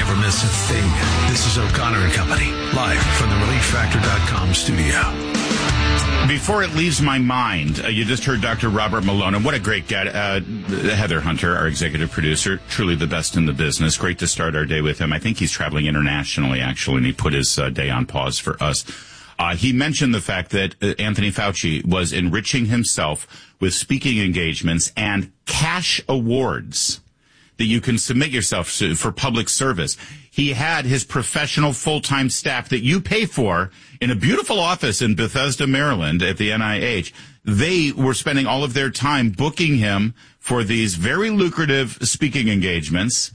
never miss a thing. This is O'Connor and Company, live from the ReliefFactor.com studio. Before it leaves my mind, you just heard Dr. Robert Malone, and what a great guy. Heather Hunter, our executive producer, truly the best in the business. Great to start our day with him. I think he's traveling internationally, actually, and he put his day on pause for us. He mentioned the fact that Anthony Fauci was enriching himself with speaking engagements and cash awards that you can submit yourself to for public service. He had his professional full-time staff that you pay for in a beautiful office in Bethesda, Maryland at the NIH. They were spending all of their time booking him for these very lucrative speaking engagements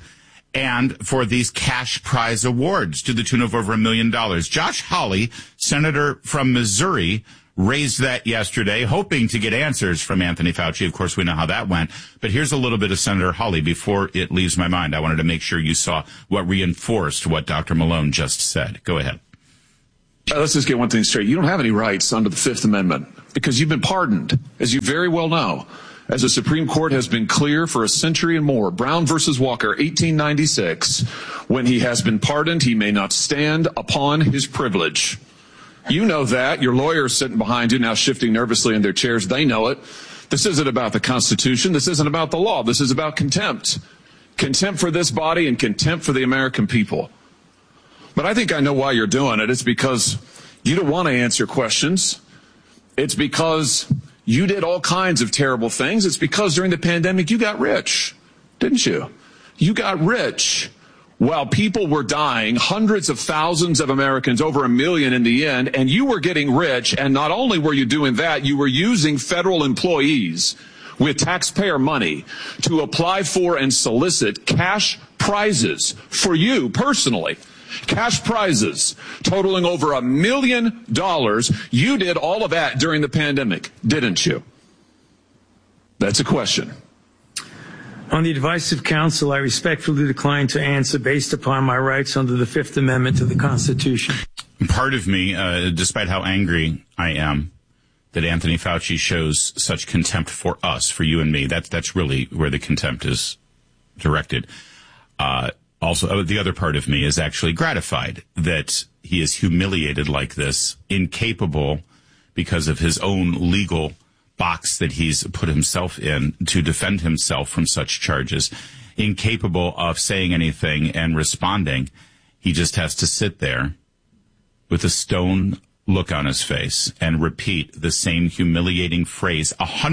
and for these cash prize awards to the tune of over $1 million. Josh Hawley, senator from Missouri, raised that yesterday, hoping to get answers from Anthony Fauci. Of course, we know how that went. But here's a little bit of Senator Hawley before it leaves my mind. I wanted to make sure you saw what reinforced what Dr. Malone just said. Go ahead. Let's just get one thing straight. You don't have any rights under the Fifth Amendment because you've been pardoned, as you very well know. As the Supreme Court has been clear for a century and more, Brown versus Walker, 1896, when he has been pardoned, he may not stand upon his privilege. You know that. Your lawyers sitting behind you now shifting nervously in their chairs. They know it. This isn't about the Constitution. This isn't about the law. This is about contempt. Contempt for this body and contempt for the American people. But I think I know why you're doing it. It's because you don't want to answer questions. It's because you did all kinds of terrible things. It's because during the pandemic you got rich, didn't you? You got rich. While people were dying, hundreds of thousands of Americans, over 1 million in the end, and you were getting rich, and not only were you doing that, you were using federal employees with taxpayer money to apply for and solicit cash prizes for you personally. Cash prizes totaling over $1 million. You did all of that during the pandemic, didn't you? That's a question. On the advice of counsel, I respectfully decline to answer based upon my rights under the Fifth Amendment to the Constitution. Part of me, despite how angry I am that Anthony Fauci shows such contempt for us, for you and me, that's really where the contempt is directed. Also, the other part of me is actually gratified that he is humiliated like this, incapable because of his own legal box that he's put himself in to defend himself from such charges, incapable of saying anything and responding. He just has to sit there with a stone look on his face and repeat the same humiliating phrase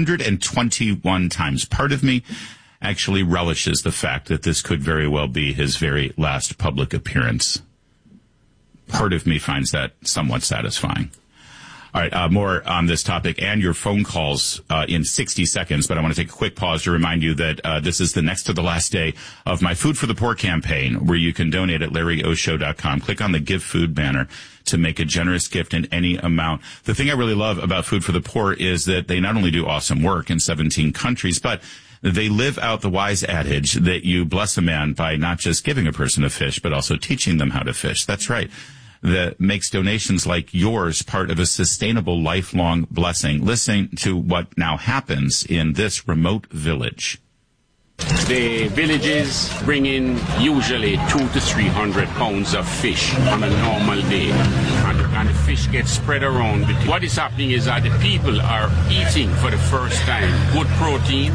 121 times. Part of me actually relishes the fact that this could very well be his very last public appearance. Part of me finds that somewhat satisfying. All right, more on this topic and your phone calls in 60 seconds, but I want to take a quick pause to remind you that this is the next to the last day of my Food for the Poor campaign, where you can donate at LarryOShow.com. Click on the Give Food banner to make a generous gift in any amount. The thing I really love about Food for the Poor is that they not only do awesome work in 17 countries, but they live out the wise adage that you bless a man by not just giving a person a fish, but also teaching them how to fish. That's right. That makes donations like yours part of a sustainable lifelong blessing. Listen to what now happens in this remote village. The villages bring in usually 200 to 300 pounds of fish on a normal day, and the fish gets spread around. What is happening is that the people are eating for the first time good protein,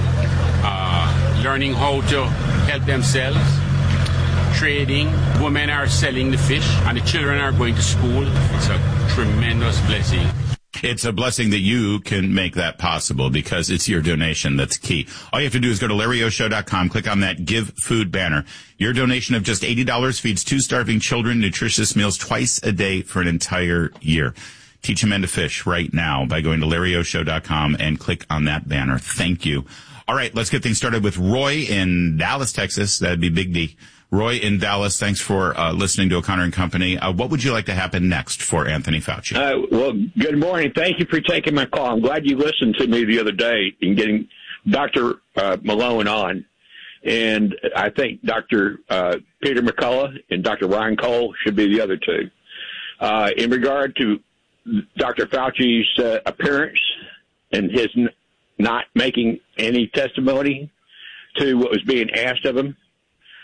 learning how to help themselves, trading, women are selling the fish, and the children are going to school. It's a tremendous blessing. It's a blessing that you can make that possible because it's your donation that's key. All you have to do is go to LarryOShow.com, click on that Give Food banner. Your donation of just $80 feeds 2 starving children nutritious meals twice a day for an entire year. Teach a man to fish right now by going to LarryOShow.com and click on that banner. Thank you. All right, let's get things started with Roy in Dallas, Texas. That'd be Big D. Roy in Dallas, thanks for listening to O'Connor and Company. What would you like to happen next for Anthony Fauci? Well, good morning. Thank you for taking my call. I'm glad you listened to me the other day in getting Dr. Malone on. And I think Dr. Peter McCullough and Dr. Ryan Cole should be the other two. In regard to Dr. Fauci's appearance and his not making any testimony to what was being asked of him,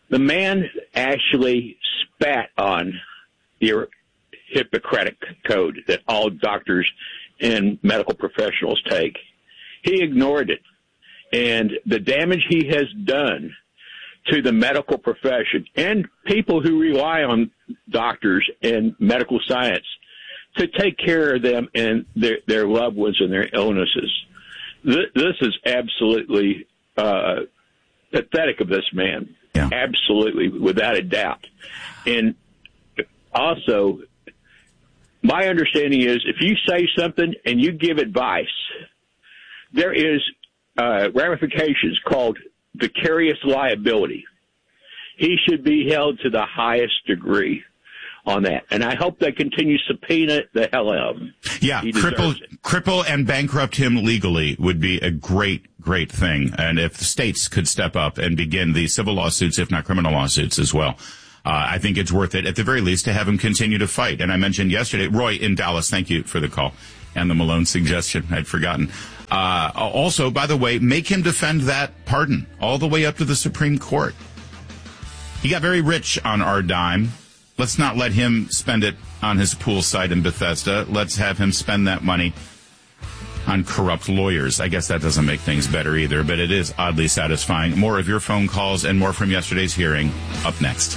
The man actually spat on the Hippocratic Code that all doctors and medical professionals take. He ignored it. And the damage he has done to the medical profession and people who rely on doctors and medical science to take care of them and their loved ones and their illnesses. This is absolutely pathetic of this man. Yeah. Absolutely, without a doubt. And also, my understanding is if you say something and you give advice, there is ramifications called vicarious liability. He should be held to the highest degree on that. And I hope they continue to subpoena the hell out of him. Yeah, cripple and bankrupt him legally would be a great thing. And if the states could step up and begin the civil lawsuits, if not criminal lawsuits as well, I think it's worth it, at the very least, to have him continue to fight. And I mentioned yesterday, Roy in Dallas, thank you for the call and the Malone suggestion. I'd forgotten. Also, by the way, make him defend that pardon all the way up to the Supreme Court. He got very rich on our dime. Let's not let him spend it on his pool site in Bethesda. Let's have him spend that money on corrupt lawyers. I guess that doesn't make things better either, but it is oddly satisfying. More of your phone calls and more from yesterday's hearing up next.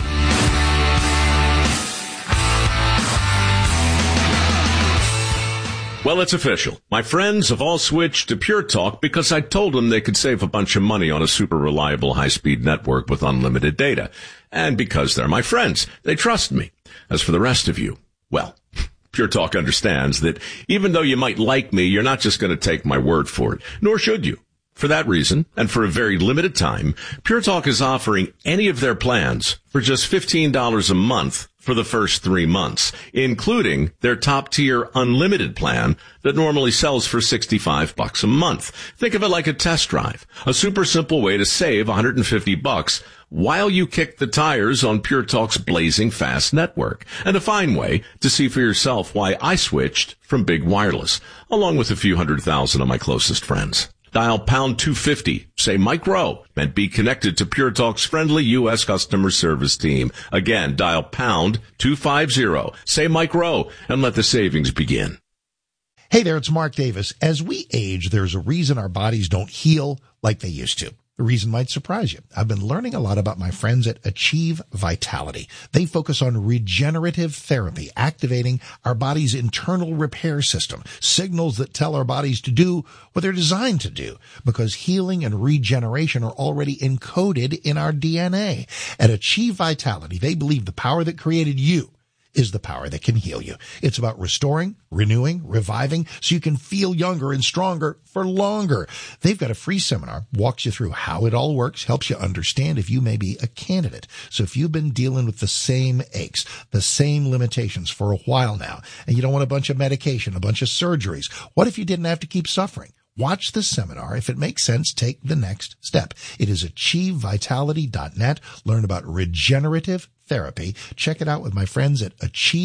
Well, it's official. My friends have all switched to Pure Talk because I told them they could save a bunch of money on a super reliable high-speed network with unlimited data. And because they're my friends, they trust me. As for the rest of you, well, Pure Talk understands that even though you might like me, you're not just going to take my word for it, nor should you. For that reason, and for a very limited time, Pure Talk is offering any of their plans for just $15 a month for the first 3 months, including their top-tier unlimited plan that normally sells for $65 a month. Think of it like a test drive, a super simple way to save $150 while you kick the tires on Pure Talk's blazing fast network, and a fine way to see for yourself why I switched from big wireless, along with a few 100,000 of my closest friends. Dial pound 250, say Mike Rowe, and be connected to Pure Talk's friendly U.S. customer service team. Again, dial pound 250, say Mike Rowe, and let the savings begin. Hey there, it's Mark Davis. As we age, there's a reason our bodies don't heal like they used to. The reason might surprise you. I've been learning a lot about my friends at Achieve Vitality. They focus on regenerative therapy, activating our body's internal repair system, signals that tell our bodies to do what they're designed to do, because healing and regeneration are already encoded in our DNA. At Achieve Vitality, they believe the power that created you is the power that can heal you. It's about restoring, renewing, reviving, so you can feel younger and stronger for longer. They've got a free seminar, walks you through how it all works, helps you understand if you may be a candidate. So if you've been dealing with the same aches, the same limitations for a while now, and you don't want a bunch of medication, a bunch of surgeries, what if you didn't have to keep suffering? Watch the seminar. If it makes sense, take the next step. It is achievevitality.net. Learn about regenerative therapy. Check it out with my friends at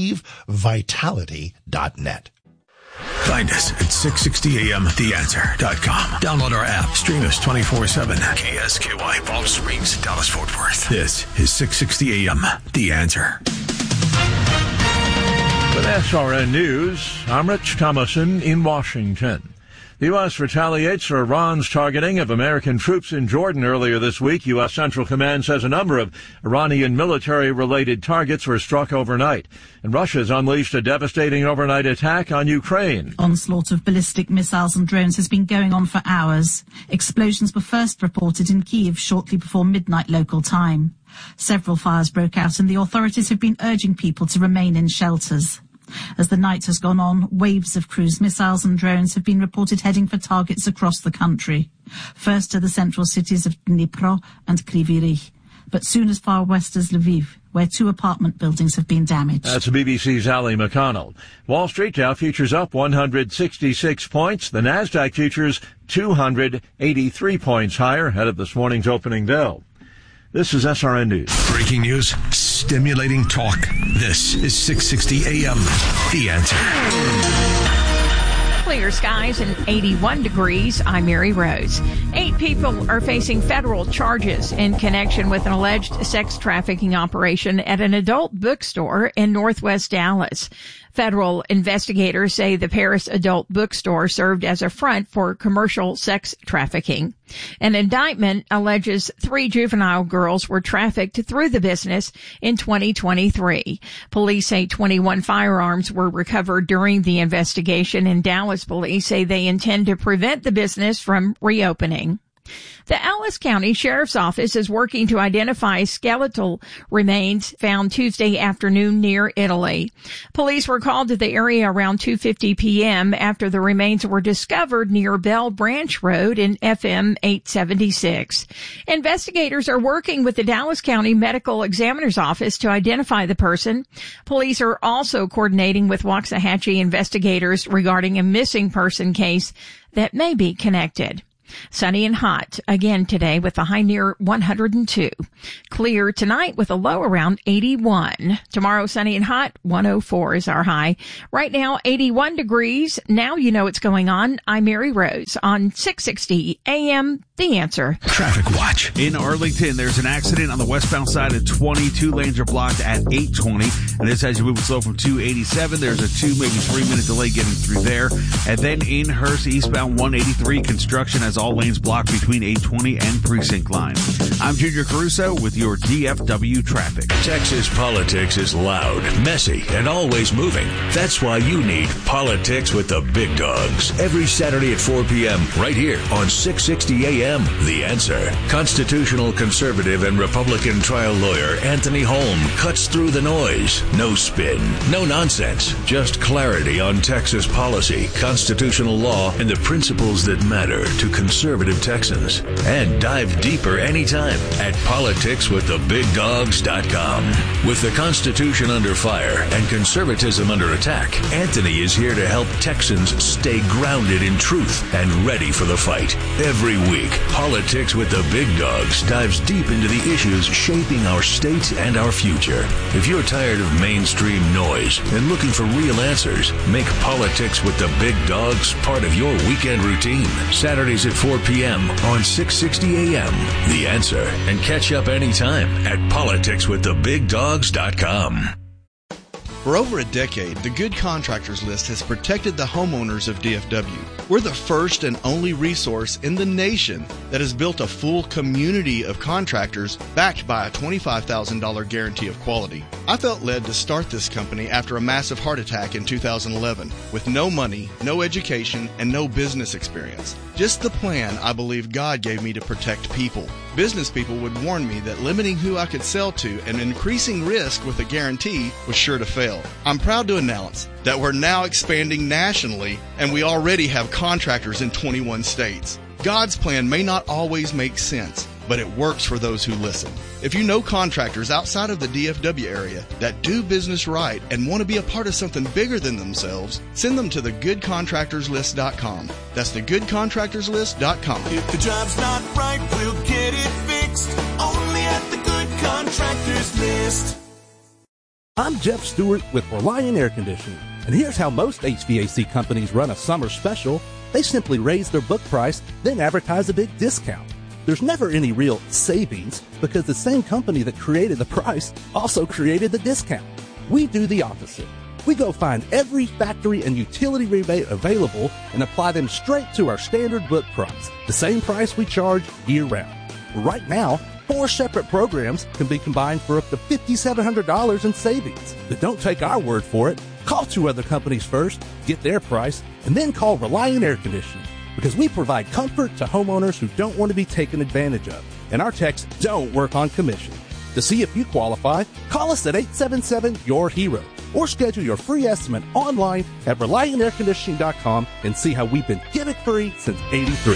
achievevitality.net. Find us at 660amtheanswer.com. Download our app. Stream us 24/7. KSKY Palm Springs, Dallas Fort Worth. This is 660 AM, The Answer. With SRN News, I'm Rich Thomason in Washington. The U.S. retaliates for Iran's targeting of American troops in Jordan earlier this week. U.S. Central Command says a number of Iranian military-related targets were struck overnight. And Russia's unleashed a devastating overnight attack on Ukraine. Onslaught of ballistic missiles and drones has been going on for hours. Explosions were first reported in Kyiv shortly before midnight local time. Several fires broke out, and the authorities have been urging people to remain in shelters. As the night has gone on, waves of cruise missiles and drones have been reported heading for targets across the country. First to the central cities of Dnipro and Kryvyi Rih, but soon as far west as Lviv, where 2 apartment buildings have been damaged. That's BBC's Ali McConnell. Wall Street Dow futures up 166 points. The Nasdaq futures 283 points higher ahead of this morning's opening bell. This is SRN News. Breaking news, stimulating talk. This is 660 AM, The Answer. Clear skies and 81 degrees. I'm Mary Rose. 8 people are facing federal charges in connection with an alleged sex trafficking operation at an adult bookstore in Northwest Dallas. Federal investigators say the Paris adult bookstore served as a front for commercial sex trafficking. An indictment alleges 3 juvenile girls were trafficked through the business in 2023. Police say 21 firearms were recovered during the investigation, and Dallas police say they intend to prevent the business from reopening. The Ellis County Sheriff's Office is working to identify skeletal remains found Tuesday afternoon near Italy. Police were called to the area around 2:50 p.m. after the remains were discovered near Bell Branch Road in FM 876. Investigators are working with the Dallas County Medical Examiner's Office to identify the person. Police are also coordinating with Waxahachie investigators regarding a missing person case that may be connected. Sunny and hot again today with a high near 102. Clear tonight with a low around 81. Tomorrow sunny and hot, 104 is our high. Right now 81 degrees. Now you know what's going on. I'm Mary Rose on 660 AM The Answer. Traffic watch. In Arlington, there's an accident on the westbound side of 22 lanes are blocked at 820. And this has you moving slow from 287. There's a 2, maybe 3 minute delay getting through there. And then in Hearst, eastbound 183, construction has all lanes blocked between 820 and Precinct Line. I'm Junior Caruso with your DFW traffic. Texas politics is loud, messy, and always moving. That's why you need Politics with the Big Dogs. Every Saturday at 4 p.m. right here on 660 AM. The Answer. Constitutional conservative and Republican trial lawyer Anthony Holm cuts through the noise. No spin, no nonsense, just clarity on Texas policy, constitutional law, and the principles that matter to conservative Texans. And dive deeper anytime at politicswiththebigdogs.com. With the Constitution under fire and conservatism under attack, Anthony is here to help Texans stay grounded in truth and ready for the fight. Every week, Politics with the Big Dogs dives deep into the issues shaping our state and our future. If you're tired of mainstream noise and looking for real answers, make Politics with the Big Dogs part of your weekend routine. Saturdays at 4 p.m. on 660 AM. The Answer. And catch up anytime at politicswiththebigdogs.com. For over a decade, the Good Contractors List has protected the homeowners of DFW. We're the first and only resource in the nation that has built a full community of contractors backed by a $25,000 guarantee of quality. I felt led to start this company after a massive heart attack in 2011 with no money, no education, and no business experience. Just the plan I believe God gave me to protect people. Business people would warn me that limiting who I could sell to and increasing risk with a guarantee was sure to fail. I'm proud to announce that we're now expanding nationally, and we already have contractors in 21 states. God's plan may not always make sense, but it works for those who listen. If you know contractors outside of the DFW area that do business right and want to be a part of something bigger than themselves, send them to thegoodcontractorslist.com. That's thegoodcontractorslist.com. If the job's not right, we'll get it fixed. Only at the Good Contractors List. I'm Jeff Stewart with Reliant Air Conditioning, and here's how most HVAC companies run a summer special. They simply raise their book price, then advertise a big discount. There's never any real savings because the same company that created the price also created the discount. We do the opposite. We go find every factory and utility rebate available and apply them straight to our standard book price, the same price we charge year-round. Right now, 4 separate programs can be combined for up to $5,700 in savings. But don't take our word for it. Call 2 other companies first, get their price, and then call Reliant Air Conditioning, because we provide comfort to homeowners who don't want to be taken advantage of, and our techs don't work on commission. To see if you qualify, call us at 877-YOUR-HERO or schedule your free estimate online at ReliantAirConditioning.com and see how we've been gimmick-free since '83.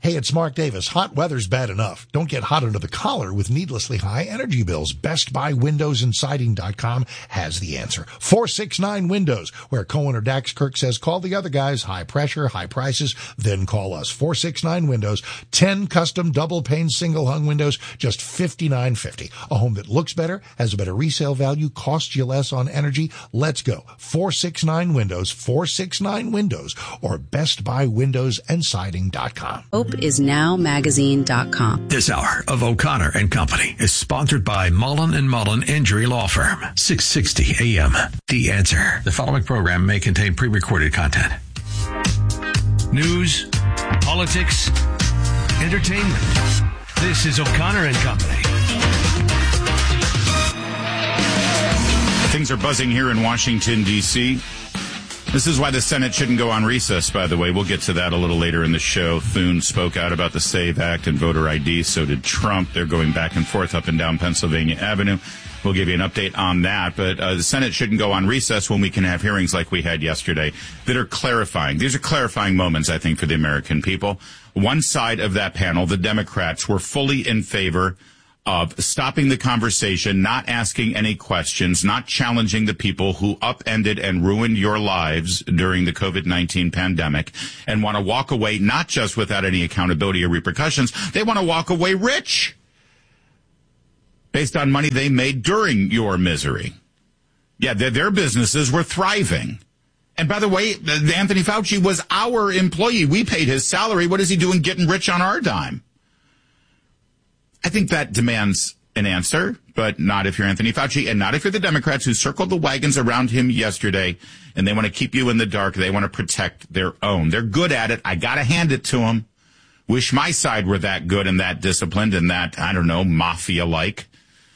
Hey, it's Mark Davis. Hot weather's bad enough. Don't get hot under the collar with needlessly high energy bills. BestBuyWindowsAndSiding.com has the answer. 469 Windows, where Cohen or Dax Kirk says, call the other guys. High pressure, high prices, then call us. 469 Windows, 10 custom double pane single hung windows, just $59.50. A home that looks better, has a better resale value, costs you less on energy. Let's go. 469 Windows, 469 Windows, or BestBuyWindowsAndSiding.com. HopeIsNowMagazine.com. This hour of O'Connor and Company is sponsored by Mullen & Mullen Injury Law Firm. 660 AM. The Answer. The following program may contain pre-recorded content. News, politics, entertainment. This is O'Connor and Company. Things are buzzing here in Washington, D.C. This is why the Senate shouldn't go on recess, by the way. We'll get to that a little later in the show. Thune spoke out about the SAVE Act and voter ID. So did Trump. They're going back and forth up and down Pennsylvania Avenue. We'll give you an update on that. But the Senate shouldn't go on recess when we can have hearings like we had yesterday that are clarifying. These are clarifying moments, I think, for the American people. One side of that panel, the Democrats, were fully in favor of stopping the conversation, not asking any questions, not challenging the people who upended and ruined your lives during the COVID-19 pandemic, and want to walk away not just without any accountability or repercussions, they want to walk away rich based on money they made during your misery. Yeah, their businesses were thriving. And by the way, Anthony Fauci was our employee. We paid his salary. What is he doing getting rich on our dime? I think that demands an answer, but not if you're Anthony Fauci and not if you're the Democrats who circled the wagons around him yesterday and they want to keep you in the dark. They want to protect their own. They're good at it. I got to hand it to them. Wish my side were that good and that disciplined and that, I don't know, mafia-like.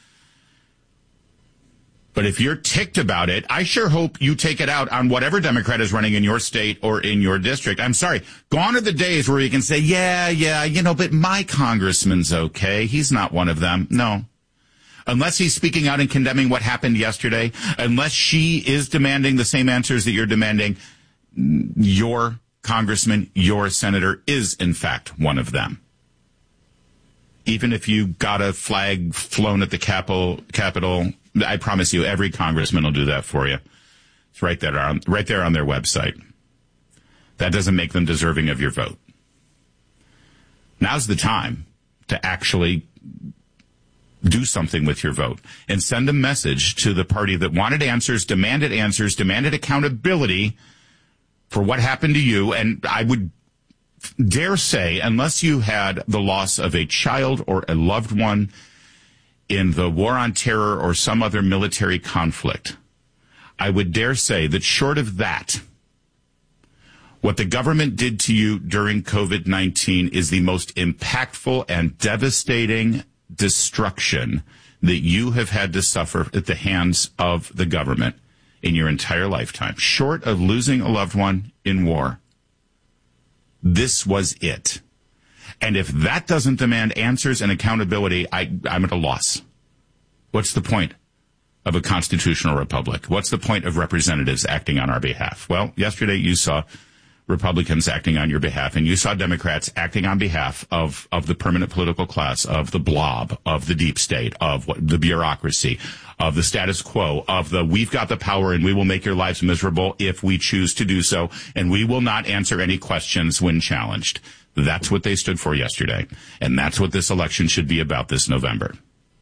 But if you're ticked about it, I sure hope you take it out on whatever Democrat is running in your state or in your district. I'm sorry. Gone are the days where you can say, yeah, but my congressman's okay. He's not one of them. No. Unless he's speaking out and condemning what happened yesterday, unless she is demanding the same answers that you're demanding, your congressman, your senator is, in fact, one of them. Even if you got a flag flown at the Capitol, I promise you, every congressman will do that for you. It's right there on their website. That doesn't make them deserving of your vote. Now's the time to actually do something with your vote and send a message to the party that wanted answers, demanded accountability for what happened to you. And I would dare say, unless you had the loss of a child or a loved one in the war on terror or some other military conflict, I would dare say that short of that, what the government did to you during COVID-19 is the most impactful and devastating destruction that you have had to suffer at the hands of the government in your entire lifetime. Short of losing a loved one in war, this was it. And if that doesn't demand answers and accountability, I'm at a loss. What's the point of a constitutional republic? What's the point of representatives acting on our behalf? Well, yesterday you saw Republicans acting on your behalf, and you saw Democrats acting on behalf of the permanent political class, of the blob, of the deep state, of the bureaucracy, of the status quo, of we've got the power and we will make your lives miserable if we choose to do so, and we will not answer any questions when challenged. That's what they stood for yesterday, and that's what this election should be about this November.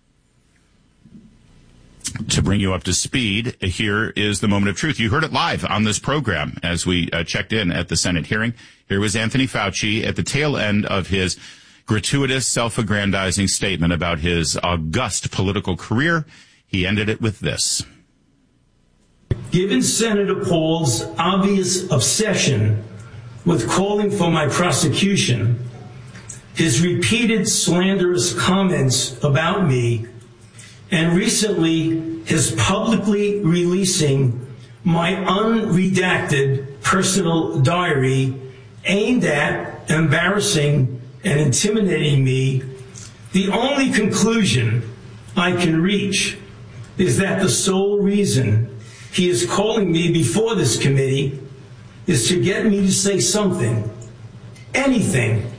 To bring you up to speed, here is the moment of truth. You heard it live on this program as we checked in at the Senate hearing. Here was Anthony Fauci at the tail end of his gratuitous, self-aggrandizing statement about his august political career. He ended it with this. Given Senator Paul's obvious obsession with calling for my prosecution, his repeated slanderous comments about me, and recently his publicly releasing my unredacted personal diary aimed at embarrassing and intimidating me, the only conclusion I can reach is that the sole reason he is calling me before this committee is to get me to say something, anything,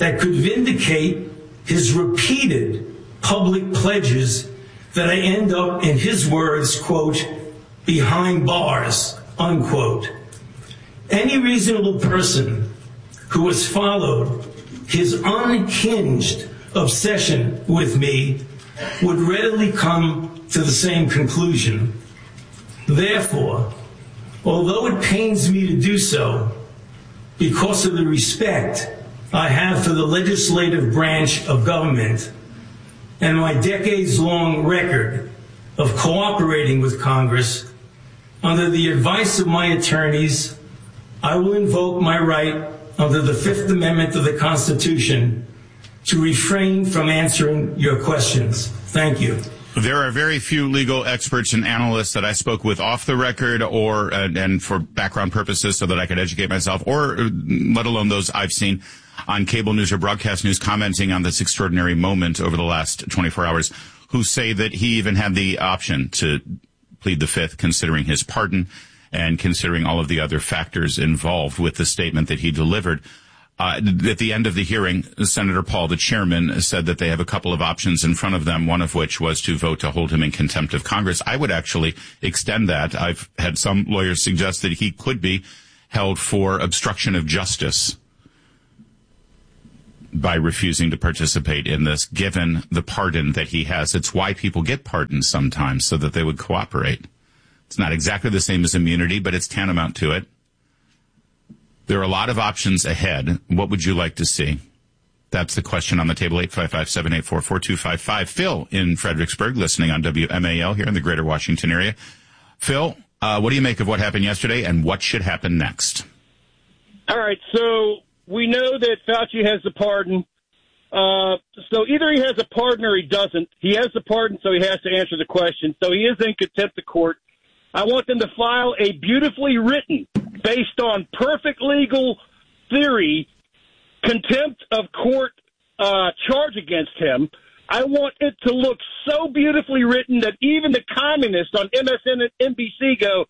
that could vindicate his repeated public pledges that I end up, in his words, quote, behind bars, unquote. Any reasonable person who has followed his unhinged obsession with me would readily come to the same conclusion. Therefore, although it pains me to do so, because of the respect I have for the legislative branch of government and my decades-long record of cooperating with Congress, under the advice of my attorneys, I will invoke my right under the Fifth Amendment of the Constitution to refrain from answering your questions. Thank you. There are very few legal experts and analysts that I spoke with off the record or and for background purposes so that I could educate myself, or let alone those I've seen on cable news or broadcast news commenting on this extraordinary moment over the last 24 hours, who say that he even had the option to plead the Fifth, considering his pardon and considering all of the other factors involved with the statement that he delivered. At the end of the hearing, Senator Paul, the chairman, said that they have a couple of options in front of them, one of which was to vote to hold him in contempt of Congress. I would actually extend that. I've had some lawyers suggest that he could be held for obstruction of justice by refusing to participate in this, given the pardon that he has. It's why people get pardons sometimes, so that they would cooperate. It's not exactly the same as immunity, but it's tantamount to it. There are a lot of options ahead. What would you like to see? That's the question on the table, 855-784-4255. Phil in Fredericksburg, listening on WMAL here in the greater Washington area. Phil, what do you make of what happened yesterday, and what should happen next? All right, so we know that Fauci has the pardon. So either he has a pardon or he doesn't. He has the pardon, so he has to answer the question. So he is in contempt of court. I want them to file a beautifully written, based on perfect legal theory, contempt of court charge against him. I want it to look so beautifully written that even the communists on MSN and NBC go,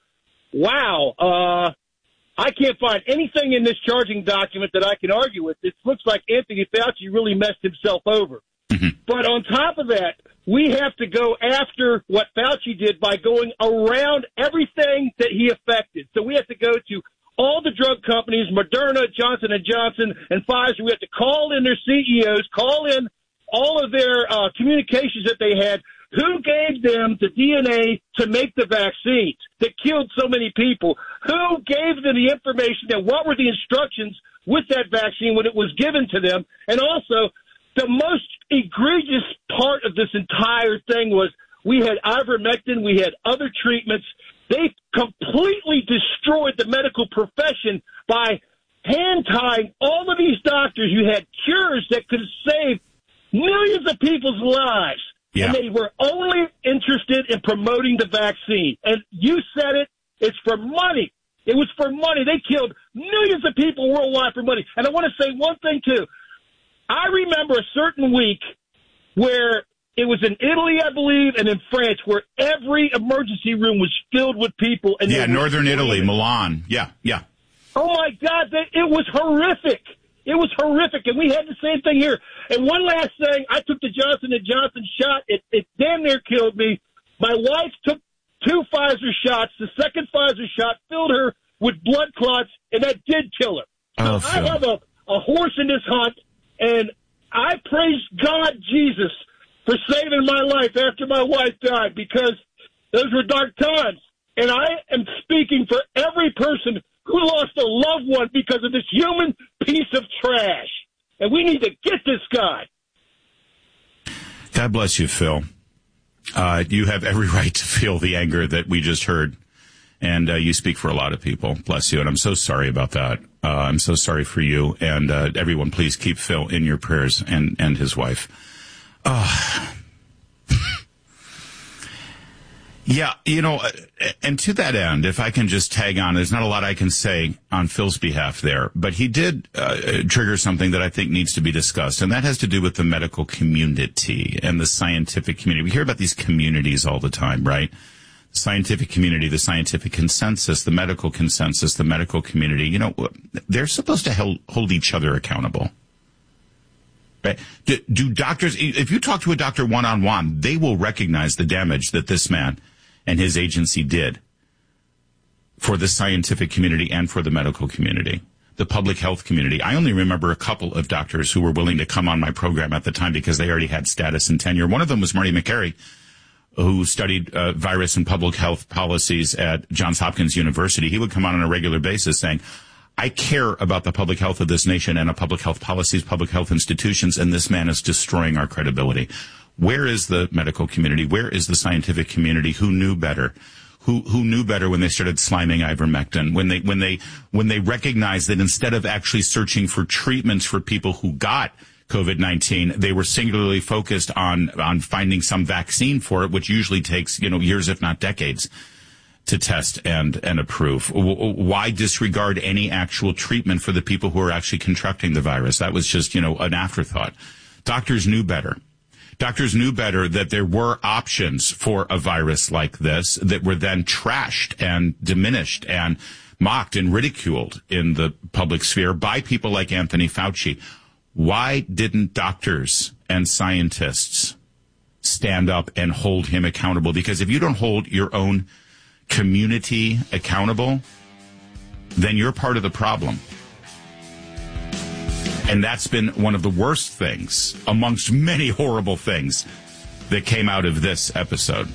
wow, I can't find anything in this charging document that I can argue with. It looks like Anthony Fauci really messed himself over. But on top of that, we have to go after what Fauci did by going around everything that he affected. So we have to go to all the drug companies, Moderna, Johnson & Johnson, and Pfizer. We have to call in their CEOs, call in all of their communications that they had. Who gave them the DNA to make the vaccines that killed so many people? Who gave them the information, and what were the instructions with that vaccine when it was given to them? And also, the most egregious part of this entire thing was we had ivermectin, we had other treatments. They completely destroyed the medical profession by hand-tying all of these doctors who had cures that could save millions of people's lives. Yeah. And they were only interested in promoting the vaccine. And you said it, it's for money. It was for money. They killed millions of people worldwide for money. And I want to say one thing, too. I remember a certain week where it was in Italy, I believe, and in France, where every emergency room was filled with people. And yeah, northern Italy, Milan. Yeah. Oh, my God, it was horrific. It was horrific, and we had the same thing here. And one last thing, I took the Johnson & Johnson shot. It damn near killed me. My wife took 2 Pfizer shots. The second Pfizer shot filled her with blood clots, and that did kill her. Oh, so I have a horse in this hunt, and I praise God, Jesus, for saving my life after my wife died, because those were dark times. And I am speaking for every person who lost a loved one because of this human piece of trash. And we need to get this guy. God bless you, Phil. You have every right to feel the anger that we just heard. And you speak for a lot of people. Bless you. And I'm so sorry about that. I'm so sorry for you. And everyone, please keep Phil in your prayers and his wife. Yeah, and to that end, if I can just tag on, there's not a lot I can say on Phil's behalf there, but he did trigger something that I think needs to be discussed, and that has to do with the medical community and the scientific community. We hear about these communities all the time, right? The scientific community, the scientific consensus, the medical consensus, the medical community. They're supposed to hold each other accountable. Right? Do doctors, if you talk to a doctor one-on-one, they will recognize the damage that this man and his agency did for the scientific community and for the medical community, the public health community. I only remember a couple of doctors who were willing to come on my program at the time because they already had status and tenure. One of them was Marty McCary, who studied virus and public health policies at Johns Hopkins University. He would come on a regular basis saying, I care about the public health of this nation and public health policies, public health institutions, and this man is destroying our credibility. Where is the medical community? Where is the scientific community who knew better? Who knew better when they started sliming ivermectin, when they recognized that instead of actually searching for treatments for people who got COVID-19, they were singularly focused on finding some vaccine for it, which usually takes, years, if not decades, to test and approve. Why disregard any actual treatment for the people who are actually contracting the virus? That was just, an afterthought. Doctors knew better. Doctors knew better that there were options for a virus like this that were then trashed and diminished and mocked and ridiculed in the public sphere by people like Anthony Fauci. Why didn't doctors and scientists stand up and hold him accountable? Because if you don't hold your own community accountable, then you're part of the problem. And that's been one of the worst things, amongst many horrible things, that came out of this episode.